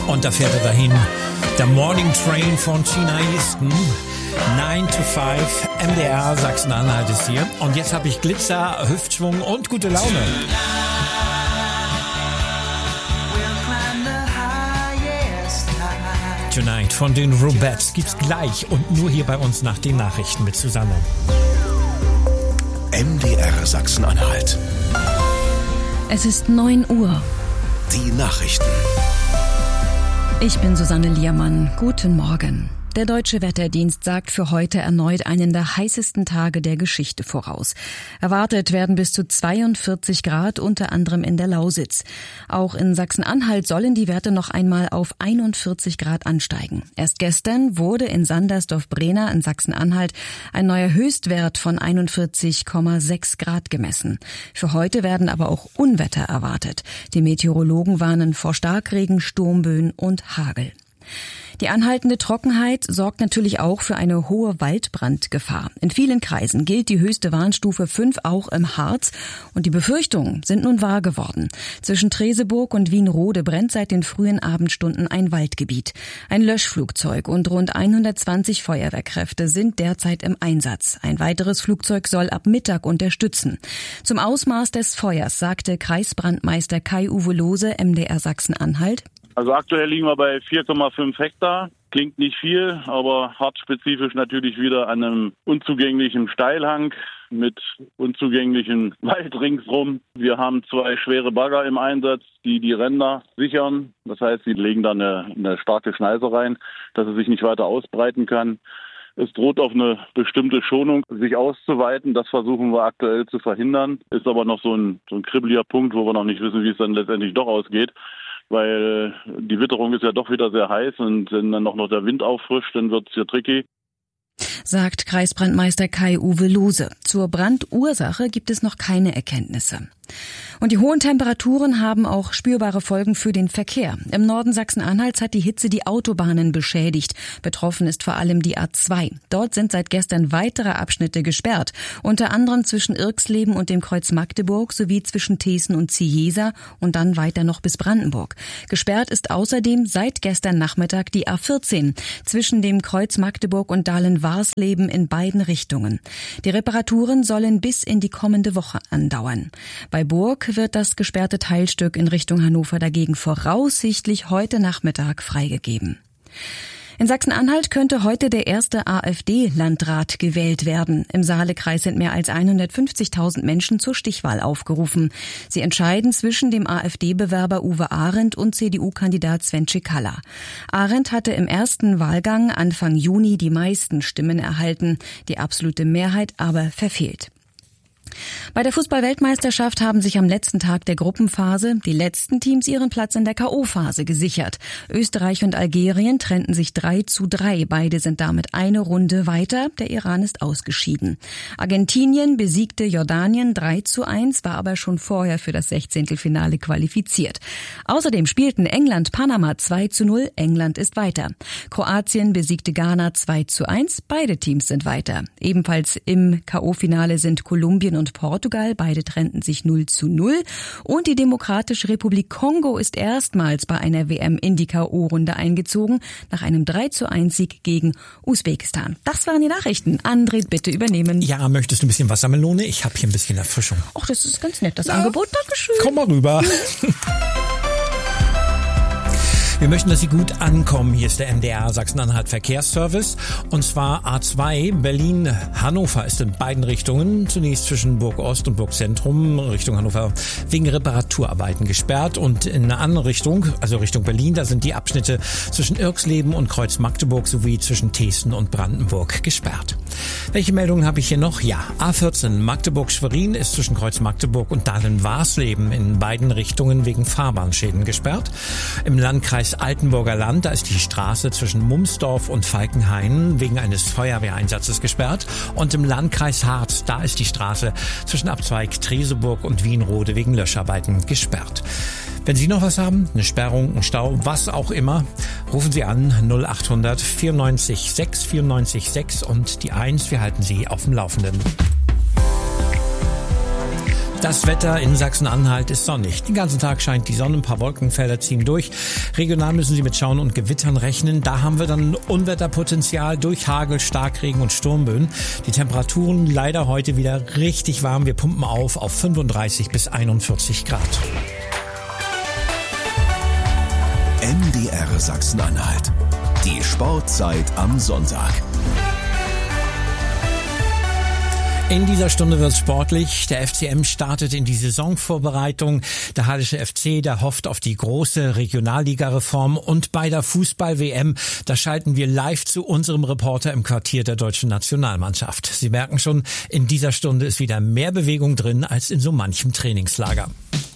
Und da fährt er dahin. Der Morning Train von China Eastern. 9 to 5, MDR Sachsen-Anhalt ist hier. Und jetzt habe ich Glitzer, Hüftschwung und gute Laune. Tonight von den Rubettes gibt's gleich und nur hier bei uns nach den Nachrichten mit Susanne. MDR Sachsen-Anhalt. Es ist 9 Uhr. Die Nachrichten. Ich bin Susanne Liermann. Guten Morgen. Der Deutsche Wetterdienst sagt für heute erneut einen der heißesten Tage der Geschichte voraus. Erwartet werden bis zu 42 Grad, unter anderem in der Lausitz. Auch in Sachsen-Anhalt sollen die Werte noch einmal auf 41 Grad ansteigen. Erst gestern wurde in Sandersdorf-Brehna in Sachsen-Anhalt ein neuer Höchstwert von 41,6 Grad gemessen. Für heute werden aber auch Unwetter erwartet. Die Meteorologen warnen vor Starkregen, Sturmböen und Hagel. Die anhaltende Trockenheit sorgt natürlich auch für eine hohe Waldbrandgefahr. In vielen Kreisen gilt die höchste Warnstufe 5 auch im Harz und die Befürchtungen sind nun wahr geworden. Zwischen Treseburg und Wienrode brennt seit den frühen Abendstunden ein Waldgebiet. Ein Löschflugzeug und rund 120 Feuerwehrkräfte sind derzeit im Einsatz. Ein weiteres Flugzeug soll ab Mittag unterstützen. Zum Ausmaß des Feuers sagte Kreisbrandmeister Kai-Uwe Lohse, MDR Sachsen-Anhalt: Also aktuell liegen wir bei 4,5 Hektar. Klingt nicht viel, aber hartspezifisch natürlich wieder an einem unzugänglichen Steilhang mit unzugänglichem Wald ringsrum. Wir haben 2 schwere Bagger im Einsatz, die die Ränder sichern. Das heißt, sie legen da eine starke Schneise rein, dass es sich nicht weiter ausbreiten kann. Es droht auf eine bestimmte Schonung sich auszuweiten. Das versuchen wir aktuell zu verhindern. Ist aber noch so ein kribbeliger Punkt, wo wir noch nicht wissen, wie es dann letztendlich doch ausgeht. Weil die Witterung ist ja doch wieder sehr heiß und wenn dann noch der Wind auffrischt, dann wird's hier tricky. Sagt Kreisbrandmeister Kai-Uwe Lohse. Zur Brandursache gibt es noch keine Erkenntnisse. Und die hohen Temperaturen haben auch spürbare Folgen für den Verkehr. Im Norden Sachsen-Anhalts hat die Hitze die Autobahnen beschädigt. Betroffen ist vor allem die A2. Dort sind seit gestern weitere Abschnitte gesperrt. Unter anderem zwischen Irxleben und dem Kreuz Magdeburg sowie zwischen Teeßen und Ziesa und dann weiter noch bis Brandenburg. Gesperrt ist außerdem seit gestern Nachmittag die A14 zwischen dem Kreuz Magdeburg und Dahlen-Warsleben in beiden Richtungen. Die Reparaturen sollen bis in die kommende Woche andauern. Bei Burg wird das gesperrte Teilstück in Richtung Hannover dagegen voraussichtlich heute Nachmittag freigegeben. In Sachsen-Anhalt könnte heute der erste AfD-Landrat gewählt werden. Im Saalekreis sind mehr als 150.000 Menschen zur Stichwahl aufgerufen. Sie entscheiden zwischen dem AfD-Bewerber Uwe Arendt und CDU-Kandidat Sven Cicala. Arendt hatte im ersten Wahlgang Anfang Juni die meisten Stimmen erhalten, die absolute Mehrheit aber verfehlt. Bei der Fußball-Weltmeisterschaft haben sich am letzten Tag der Gruppenphase die letzten Teams ihren Platz in der K.O.-Phase gesichert. Österreich und Algerien trennten sich 3:3. Beide sind damit eine Runde weiter. Der Iran ist ausgeschieden. Argentinien besiegte Jordanien 3:1, war aber schon vorher für das 16. Finale qualifiziert. Außerdem spielten England Panama 2:0. England ist weiter. Kroatien besiegte Ghana 2:1. Beide Teams sind weiter. Ebenfalls im K.O.-Finale sind Kolumbien und Portugal, beide trennten sich 0:0. Und die Demokratische Republik Kongo ist erstmals bei einer WM in die K.O.-Runde eingezogen, nach einem 3:1-Sieg gegen Usbekistan. Das waren die Nachrichten. André, bitte übernehmen. Ja, möchtest du ein bisschen Wassermelone? Ich habe hier ein bisschen Erfrischung. Ach, das ist ganz nett, das Angebot. Dankeschön. Komm mal rüber. Wir möchten, dass Sie gut ankommen. Hier ist der MDR Sachsen-Anhalt Verkehrsservice. Und zwar A2 Berlin-Hannover ist in beiden Richtungen, zunächst zwischen Burg Ost und Burg Zentrum, Richtung Hannover, wegen Reparaturarbeiten gesperrt. Und in eine andere Richtung, also Richtung Berlin, da sind die Abschnitte zwischen Irxleben und Kreuz Magdeburg sowie zwischen Teeßen und Brandenburg gesperrt. Welche Meldungen habe ich hier noch? Ja, A14 Magdeburg-Schwerin ist zwischen Kreuz Magdeburg und Dahlen-Warsleben in beiden Richtungen wegen Fahrbahnschäden gesperrt. Im Landkreis Altenburger Land, da ist die Straße zwischen Mumsdorf und Falkenhayn wegen eines Feuerwehreinsatzes gesperrt. Und im Landkreis Harz, da ist die Straße zwischen Abzweig Treseburg und Wienrode wegen Löscharbeiten gesperrt. Wenn Sie noch was haben, eine Sperrung, ein Stau, was auch immer, rufen Sie an 0800 94 6 94 6 und die 1, wir halten Sie auf dem Laufenden. Das Wetter in Sachsen-Anhalt ist sonnig. Den ganzen Tag scheint die Sonne, ein paar Wolkenfelder ziehen durch. Regional müssen Sie mit Schauen und Gewittern rechnen. Da haben wir dann Unwetterpotenzial durch Hagel, Starkregen und Sturmböen. Die Temperaturen leider heute wieder richtig warm. Wir pumpen auf 35 bis 41 Grad. MDR Sachsen-Anhalt. Die Sportzeit am Sonntag. In dieser Stunde wird es sportlich. Der FCM startet in die Saisonvorbereitung. Der Hallische FC, der hofft auf die große Regionalliga-Reform. Und bei der Fußball-WM, da schalten wir live zu unserem Reporter im Quartier der deutschen Nationalmannschaft. Sie merken schon, in dieser Stunde ist wieder mehr Bewegung drin als in so manchem Trainingslager.